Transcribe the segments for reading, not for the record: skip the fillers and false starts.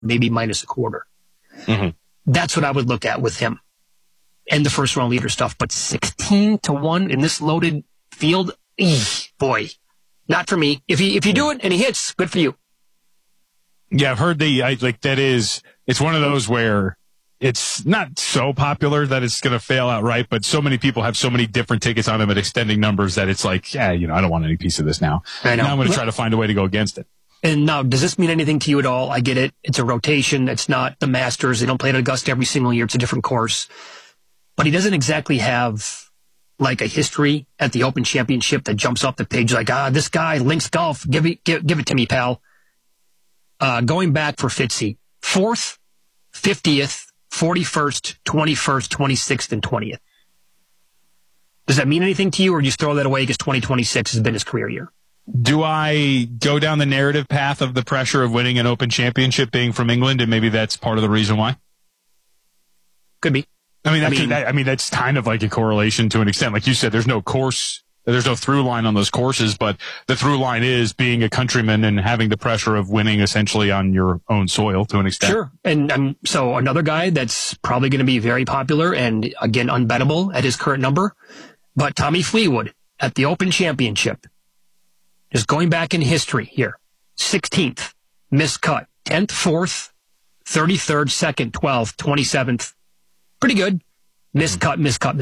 maybe minus a quarter. Mm-hmm. That's what I would look at with him and the first round leader stuff. But 16-1 in this loaded field, boy, not for me. If you do it and he hits, good for you. Yeah, I've heard it's one of those where it's not so popular that it's going to fail outright, but so many people have so many different tickets on them at extending numbers that it's like, I don't want any piece of this now. I know. Now I'm going to try to find a way to go against it. And now, does this mean anything to you at all? I get it. It's a rotation. It's not the Masters. They don't play at Augusta every single year. It's a different course. But he doesn't exactly have like a history at the Open Championship that jumps off the page like, this guy, Links Golf, give it to me, pal. Going back for Fitzy, 4th, 50th, 41st, 21st, 26th, and 20th. Does that mean anything to you, or just throw that away because 2026 has been his career year? Do I go down the narrative path of the pressure of winning an Open Championship being from England, and maybe that's part of the reason why? Could be. I mean, that's kind of like a correlation to an extent. Like you said, there's no through line on those courses, but the through line is being a countryman and having the pressure of winning essentially on your own soil to an extent. Sure. And so another guy that's probably going to be very popular and, again, unbettable at his current number, but Tommy Fleetwood at the Open Championship. Just going back in history here. 16th, missed cut. 10th, 4th, 33rd, 2nd, 12th, 27th. Pretty good. Missed cut.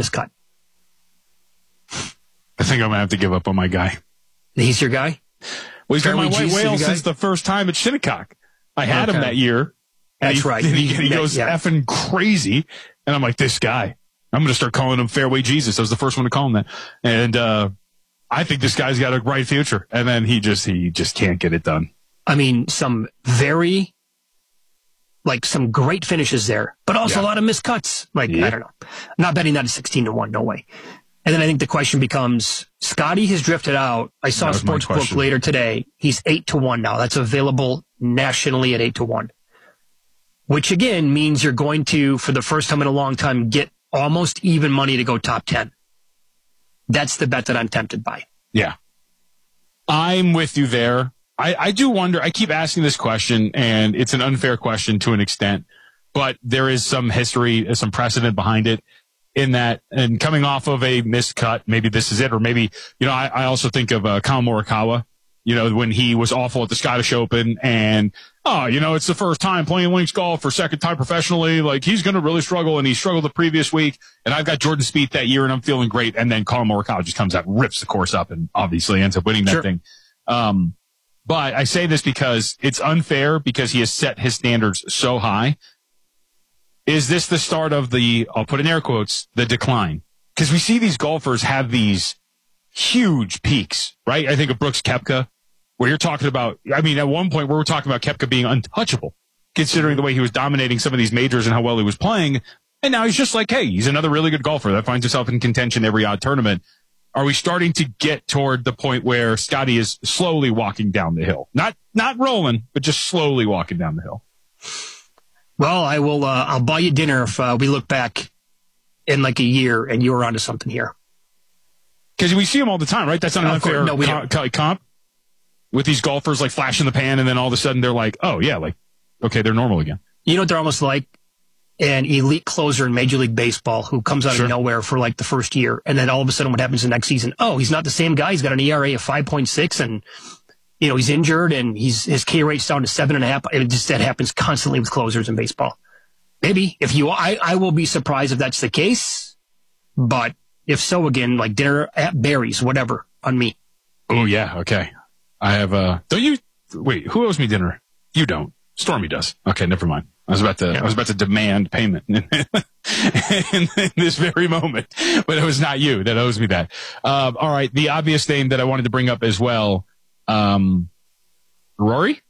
I think I'm going to have to give up on my guy. He's your guy? Well, he's been my white whale since the first time at Shinnecock. I had him that year. That's right. He goes effing crazy. And I'm like, this guy. I'm going to start calling him Fairway Jesus. I was the first one to call him that. And I think this guy's got a bright future. And then he just can't get it done. I mean, some great finishes there, but also a lot of missed cuts. I don't know. I'm not betting that at 16-1. No way. And then I think the question becomes, Scotty has drifted out. I saw Sportsbook later today. He's 8-1 now. That's available nationally at 8-1, which again means you're going to, for the first time in a long time, get almost even money to go top 10. That's the bet that I'm tempted by. Yeah. I'm with you there. I do wonder, I keep asking this question, and it's an unfair question to an extent, but there is some history, some precedent behind it in that, and coming off of a missed cut, maybe this is it, or maybe, I also think of Kyle Morikawa, when he was awful at the Scottish Open, and, it's the first time playing links golf for second time professionally, like, he's going to really struggle, and he struggled the previous week, and I've got Jordan Spieth that year, and I'm feeling great, and then Kyle Morikawa just comes out, rips the course up, and obviously ends up winning that thing. But I say this because it's unfair because he has set his standards so high. Is this the start of I'll put in air quotes, the decline? Because we see these golfers have these huge peaks, right? I think of Brooks Koepka, where you're talking about, at one point we were talking about Koepka being untouchable, considering the way he was dominating some of these majors and how well he was playing. And now he's just like, hey, he's another really good golfer that finds himself in contention every odd tournament. Are we starting to get toward the point where Scotty is slowly walking down the hill? Not rolling, but just slowly walking down the hill. Well, I will, I'll buy you dinner if we look back in like a year and you were onto something here. Because we see them all the time, right? That's not an unfair comp with these golfers like flash in the pan, and then all of a sudden they're like, oh yeah, like, okay, they're normal again. You know what they're almost like? An elite closer in Major League Baseball who comes out of nowhere for like the first year, and then all of a sudden what happens the next season? Oh, he's not the same guy. He's got an ERA of 5.6, and he's injured, and his K rate's down to 7.5. That happens constantly with closers in baseball. Maybe I will be surprised if that's the case, but if so, again, like dinner at Barry's, whatever, on me. Oh yeah, okay. I have don't you wait? Who owes me dinner? You don't. Stormy does. Okay, never mind. I was about to demand payment in this very moment, but it was not you that owes me that. All right. The obvious name that I wanted to bring up as well, Rory.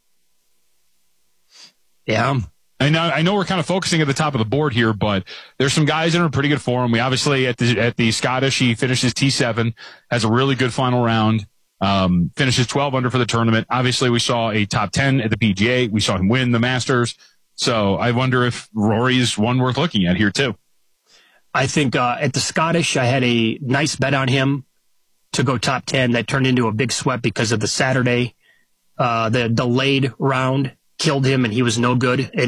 Yeah. I know we're kind of focusing at the top of the board here, but there's some guys in a pretty good form. We obviously at the Scottish, he finishes T7, has a really good final round. Finishes 12 under for the tournament. Obviously, we saw a top 10 at the PGA. We saw him win the Masters. So I wonder if Rory is one worth looking at here too. I think at the Scottish, I had a nice bet on him to go top 10 that turned into a big sweat because of the Saturday, the delayed round killed him and he was no good. And